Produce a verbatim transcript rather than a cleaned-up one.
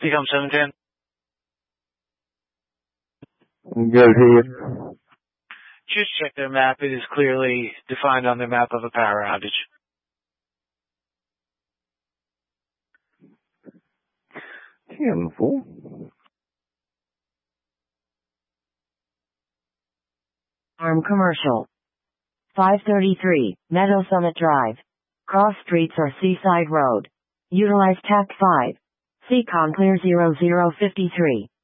T-Com seven ten. Go ahead. Just check their map. It is clearly defined on their map of a power outage. Handful. Arm Commercial. five thirty-three, Meadow Summit Drive. Cross streets or Seaside Road. Utilize T A C five. C COM clear zero zero five three.